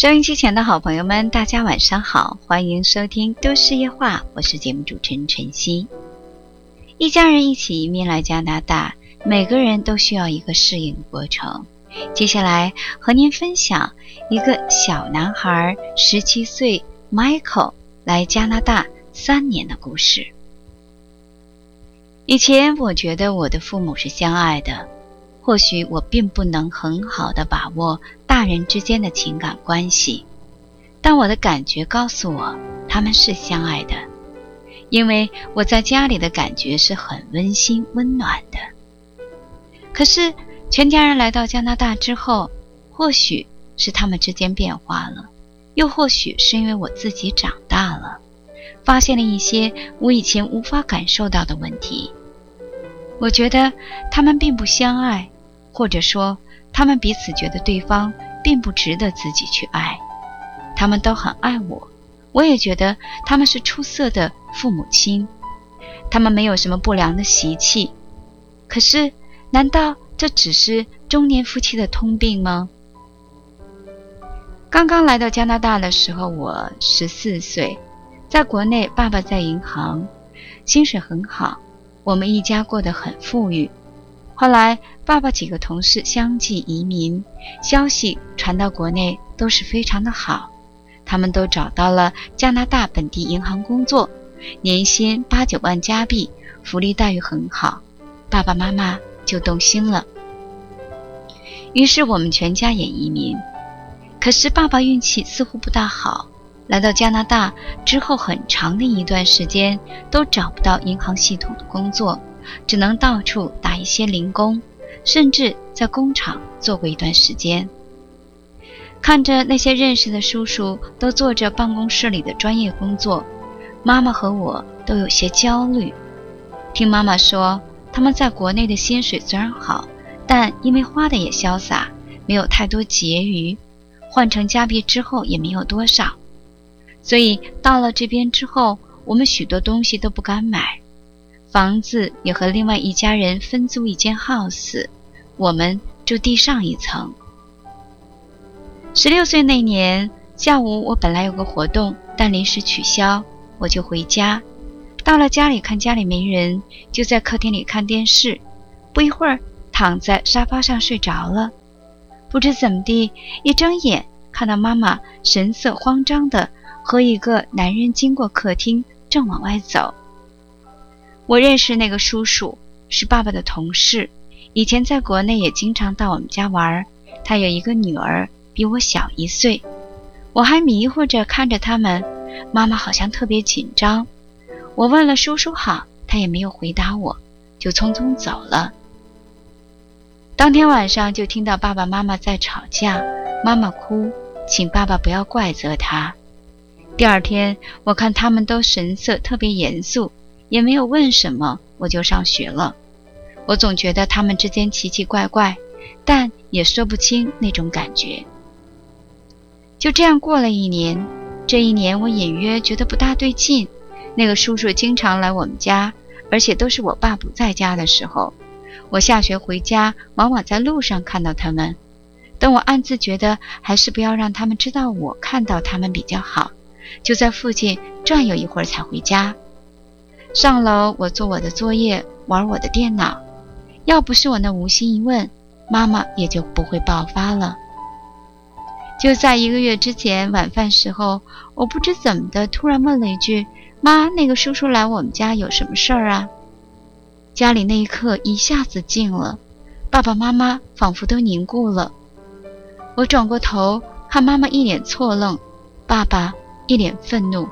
收音机前的好朋友们，大家晚上好，欢迎收听都市夜话，我是节目主持人晨曦。一家人一起移民来加拿大，每个人都需要一个适应过程。接下来和您分享一个小男孩17岁 Michael 来加拿大3年的故事。以前我觉得我的父母是相爱的，或许我并不能很好的把握大人之间的情感关系，但我的感觉告诉我他们是相爱的，因为我在家里的感觉是很温馨温暖的。可是全家人来到加拿大之后，或许是他们之间变化了，又或许是因为我自己长大了，发现了一些我以前无法感受到的问题。我觉得他们并不相爱，或者说他们彼此觉得对方并不值得自己去爱。他们都很爱我，我也觉得他们是出色的父母亲，他们没有什么不良的习气。可是难道这只是中年夫妻的通病吗？刚刚来到加拿大的时候，我14岁，在国内爸爸在银行，薪水很好，我们一家过得很富裕。后来爸爸几个同事相继移民，消息传到国内都是非常的好，他们都找到了加拿大本地银行工作，年薪8、9万加币，福利待遇很好，爸爸妈妈就动心了。于是我们全家也移民。可是爸爸运气似乎不大好，来到加拿大之后很长的一段时间都找不到银行系统的工作，只能到处打一些零工，甚至在工厂做过一段时间。看着那些认识的叔叔都做着办公室里的专业工作，妈妈和我都有些焦虑。听妈妈说，他们在国内的薪水虽然好，但因为花的也潇洒，没有太多结余，换成加币之后也没有多少。所以到了这边之后，我们许多东西都不敢买，房子也和另外一家人分租一间 house， 我们住地上一层。16岁那年下午，我本来有个活动，但临时取消，我就回家。到了家里看家里没人，就在客厅里看电视，不一会儿躺在沙发上睡着了。不知怎么地，一睁眼看到妈妈神色慌张地和一个男人经过客厅正往外走。我认识那个叔叔，是爸爸的同事，以前在国内也经常到我们家玩，他有一个女儿比我小1岁。我还迷糊着看着他们，妈妈好像特别紧张。我问了叔叔好，他也没有回答我，就匆匆走了。当天晚上就听到爸爸妈妈在吵架，妈妈哭，请爸爸不要怪责他。第二天我看他们都神色特别严肃，也没有问什么，我就上学了。我总觉得他们之间奇奇怪怪，但也说不清那种感觉。就这样过了1年，这1年我隐约觉得不大对劲。那个叔叔经常来我们家，而且都是我爸不在家的时候。我下学回家，往往在路上看到他们。等我暗自觉得还是不要让他们知道我看到他们比较好，就在附近转悠一会儿才回家。上楼我做我的作业，玩我的电脑。要不是我那无心一问，妈妈也就不会爆发了。就在1个月之前晚饭时候，我不知怎么的突然问了一句，妈，那个叔叔来我们家有什么事儿啊？家里那一刻一下子静了，爸爸妈妈仿佛都凝固了。我转过头看妈妈一脸错愣，爸爸一脸愤怒。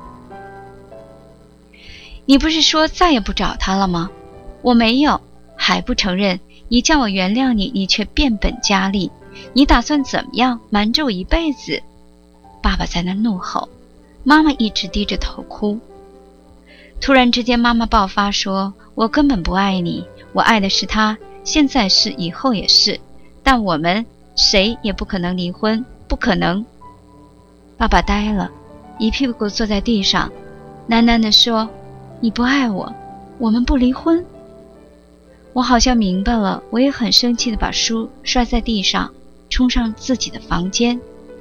你不是说再也不找他了吗？我没有，还不承认？一叫我原谅你，你却变本加厉，你打算怎么样瞒着我一辈子？爸爸在那怒吼，妈妈一直低着头哭。突然之间妈妈爆发说，我根本不爱你，我爱的是他，现在是，以后也是，但我们谁也不可能离婚，不可能。爸爸呆了，一屁股坐在地上，喃喃地说，你不爱我，我们不离婚。我好像明白了，我也很生气地把书摔在地上，冲上自己的房间。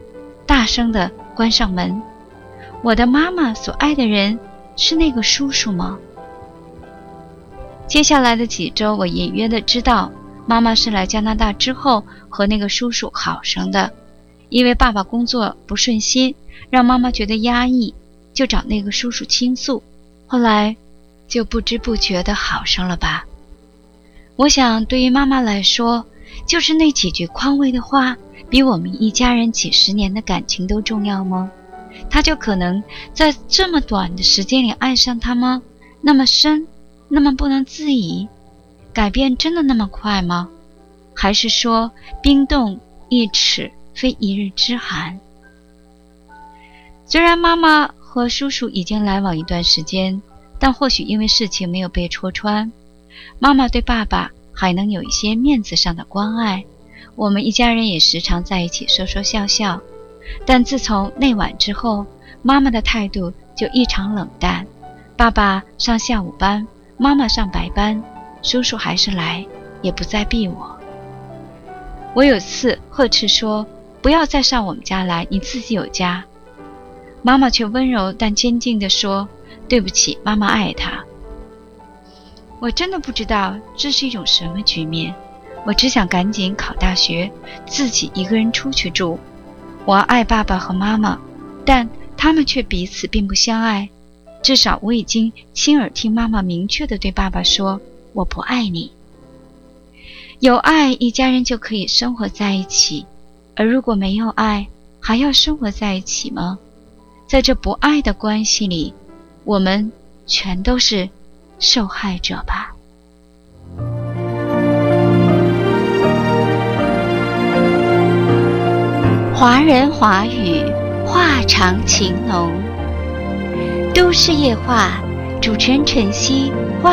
大声地关上门。我的妈妈所爱的人是那个叔叔吗？接下来的几周，我隐约地知道，妈妈是来加拿大之后和那个叔叔好上的。因为爸爸工作不顺心，让妈妈觉得压抑，就找那个叔叔倾诉，后来就不知不觉地好上了吧。我想对于妈妈来说，就是那几句宽慰的话，比我们一家人几十年的感情都重要吗？她就可能在这么短的时间里爱上他吗？那么深，那么不能自已？改变真的那么快吗？还是说冰冻一尺非一日之寒？虽然妈妈和叔叔已经来往一段时间，但或许因为事情没有被戳穿，妈妈对爸爸还能有一些面子上的关爱。我们一家人也时常在一起说说笑笑。但自从那晚之后，妈妈的态度就异常冷淡。爸爸上下午班，妈妈上白班，叔叔还是来，也不再逼我。我有次呵斥说，不要再上我们家来，你自己有家。妈妈却温柔但坚定地说，对不起，妈妈爱他。我真的不知道这是一种什么局面，我只想赶紧考大学，自己一个人出去住。我爱爸爸和妈妈，但他们却彼此并不相爱。至少我已经亲耳听妈妈明确地对爸爸说，我不爱你。有爱，一家人就可以生活在一起，而如果没有爱，还要生活在一起吗？在这不爱的关系里，我们全都是受害者吧。华人华语，话长情浓。都市夜话，主持人晨曦。